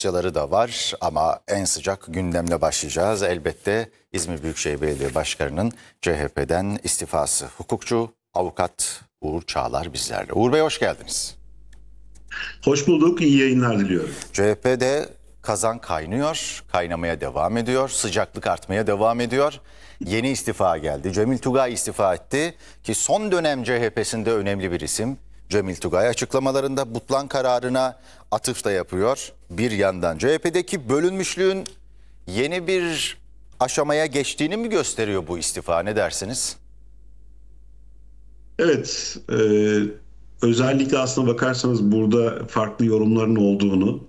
dosyaları da var ama en sıcak gündemle başlayacağız. Elbette İzmir Büyükşehir Belediye Başkanı'nın CHP'den istifası. Hukukçu, avukat Uğur Çağlar bizlerle. Uğur Bey hoş geldiniz. Hoş bulduk, iyi yayınlar diliyorum. CHP'de kazan kaynıyor, kaynamaya devam ediyor, sıcaklık artmaya devam ediyor. Yeni istifa geldi. Cemil Tugay istifa etti ki son dönem CHP'sinde önemli bir isim. Cemil Tugay açıklamalarında Butlan kararına atıf da yapıyor. Bir yandan CHP'deki bölünmüşlüğün yeni bir aşamaya geçtiğini mi gösteriyor bu istifa, ne dersiniz? Evet, özellikle aslına bakarsanız burada farklı yorumların olduğunu,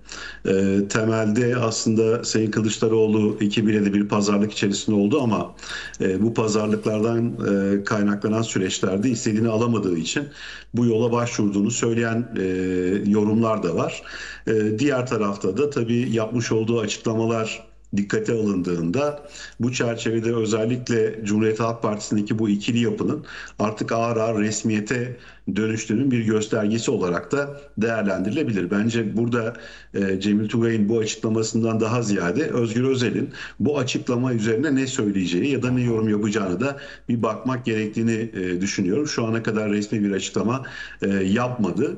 temelde aslında Sayın Kılıçdaroğlu ekibiyle de bir pazarlık içerisinde oldu ama bu pazarlıklardan kaynaklanan süreçlerde istediğini alamadığı için bu yola başvurduğunu söyleyen yorumlar da var. Diğer tarafta da tabii yapmış olduğu açıklamalar dikkate alındığında bu çerçevede özellikle Cumhuriyet Halk Partisi'ndeki bu ikili yapının artık ağır ağır resmiyete dönüştüğünün bir göstergesi olarak da değerlendirilebilir. Bence burada Cemil Tugay'ın bu açıklamasından daha ziyade Özgür Özel'in bu açıklama üzerine ne söyleyeceği ya da ne yorum yapacağını da bir bakmak gerektiğini düşünüyorum. Şu ana kadar resmi bir açıklama yapmadı.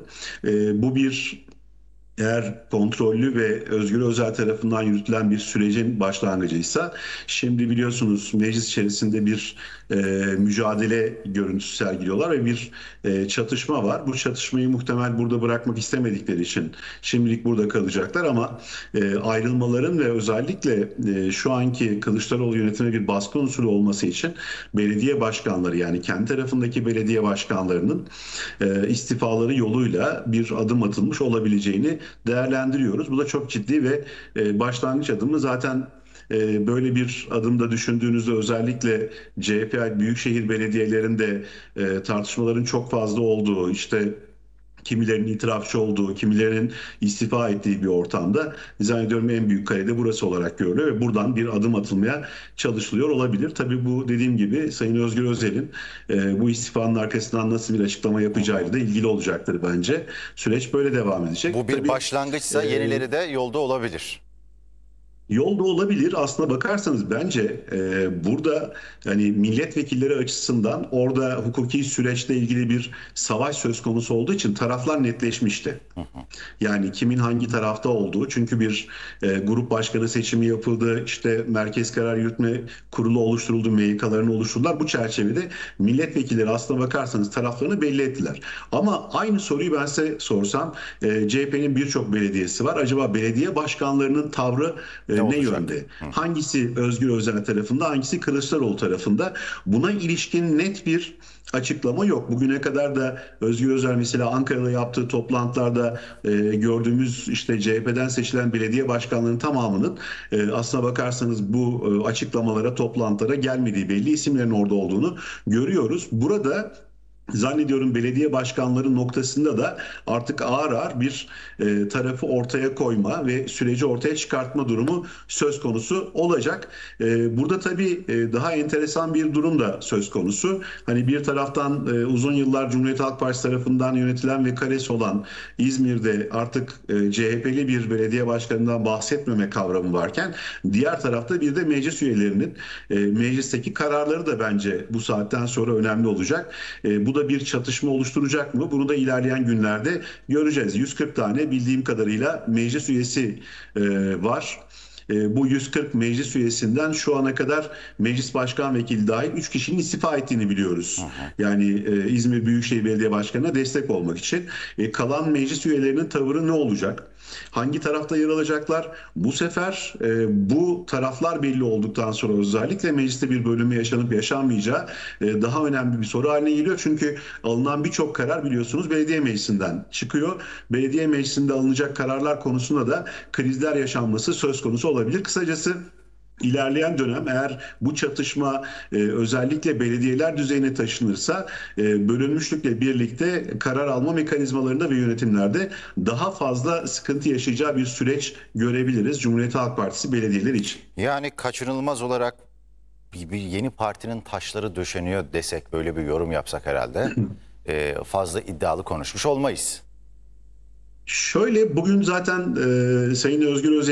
Bu bir eğer kontrollü ve Özgür Özel tarafından yürütülen bir sürecin başlangıcıysa, şimdi biliyorsunuz meclis içerisinde bir mücadele görüntüsü sergiliyorlar ve bir çatışma var. Bu çatışmayı muhtemel burada bırakmak istemedikleri için şimdilik burada kalacaklar ama ayrılmaların ve özellikle şu anki Kılıçdaroğlu yönetimine bir baskı unsuru olması için belediye başkanları, yani kendi tarafındaki belediye başkanlarının istifaları yoluyla bir adım atılmış olabileceğini değerlendiriyoruz. Bu da çok ciddi ve başlangıç adımı. Zaten böyle bir adımda düşündüğünüzde özellikle CHP büyükşehir belediyelerinde tartışmaların çok fazla olduğu, işte kimilerinin itirafçı olduğu, kimilerinin istifa ettiği bir ortamda zannediyorum en büyük kalede burası olarak görülüyor ve buradan bir adım atılmaya çalışılıyor olabilir. Tabii bu, dediğim gibi, Sayın Özgür Özel'in bu istifanın arkasından nasıl bir açıklama yapacağıyla da ilgili olacaktır bence. Süreç böyle devam edecek. Bu bir Tabii, başlangıçsa yenileri de yolda olabilir. yolda olabilir. Aslına bakarsanız bence burada yani milletvekilleri açısından orada hukuki süreçle ilgili bir savaş söz konusu olduğu için taraflar netleşmişti. Yani kimin hangi tarafta olduğu, çünkü bir grup başkanı seçimi yapıldı, işte Merkez Karar Yürütme Kurulu oluşturuldu, MYK'larını oluşturdular. Bu çerçevede milletvekilleri aslına bakarsanız taraflarını belli ettiler. Ama aynı soruyu ben size sorsam, CHP'nin birçok belediyesi var. Acaba belediye başkanlarının tavrı ne yönde? Hangisi Özgür Özel tarafında, hangisi Kılıçdaroğlu tarafında? Buna ilişkin net bir açıklama yok. Bugüne kadar da Özgür Özel mesela Ankara'da yaptığı toplantılarda gördüğümüz işte CHP'den seçilen belediye başkanlarının tamamının aslına bakarsanız bu açıklamalara, toplantılara gelmediği, belli isimlerin orada olduğunu görüyoruz. Burada zannediyorum belediye başkanları noktasında da artık ağır ağır bir tarafı ortaya koyma ve süreci ortaya çıkartma durumu söz konusu olacak. Burada tabii daha enteresan bir durum da söz konusu. Hani bir taraftan uzun yıllar Cumhuriyet Halk Partisi tarafından yönetilen ve kalesi olan İzmir'de artık CHP'li bir belediye başkanından bahsetmeme kavramı varken, diğer tarafta bir de meclis üyelerinin meclisteki kararları da bence bu saatten sonra önemli olacak. Bu da bir çatışma oluşturacak mı? Bunu da ilerleyen günlerde göreceğiz. 140 tane bildiğim kadarıyla meclis üyesi var. Bu 140 meclis üyesinden şu ana kadar meclis başkan vekili dahil 3 kişinin istifa ettiğini biliyoruz. Yani İzmir Büyükşehir Belediye Başkanı'na destek olmak için. Kalan meclis üyelerinin tavırı ne olacak? Hangi tarafta yer alacaklar? Bu sefer bu taraflar belli olduktan sonra özellikle mecliste bir bölünme yaşanıp yaşanmayacağı daha önemli bir soru haline geliyor. Çünkü alınan birçok karar biliyorsunuz belediye meclisinden çıkıyor. Belediye meclisinde alınacak kararlar konusunda da krizler yaşanması söz konusu olabilir. Kısacası İlerleyen dönem eğer bu çatışma özellikle belediyeler düzeyine taşınırsa bölünmüşlükle birlikte karar alma mekanizmalarında ve yönetimlerde daha fazla sıkıntı yaşayacağı bir süreç görebiliriz Cumhuriyet Halk Partisi belediyeleri için. Yani kaçınılmaz olarak bir yeni partinin taşları döşeniyor desek, böyle bir yorum yapsak herhalde fazla iddialı konuşmuş olmayız. Şöyle, bugün zaten Sayın Özgür Özel